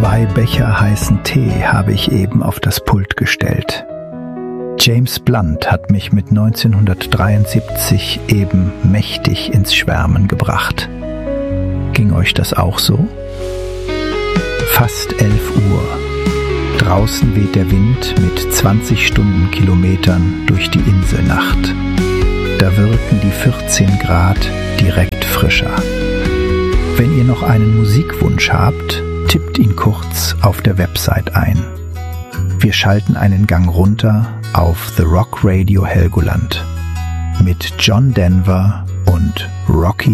2 Becher heißen Tee habe ich eben auf das Pult gestellt. James Blunt hat mich mit 1973 eben mächtig ins Schwärmen gebracht. Ging euch das auch so? Fast 11 Uhr. Draußen weht der Wind mit 20 Stundenkilometern durch die Inselnacht. Da wirken die 14 Grad direkt frischer. Wenn ihr noch einen Musikwunsch habt, tippt ihn kurz auf der Website ein. Wir schalten einen Gang runter auf The Rock Radio Helgoland mit John Denver und Rocky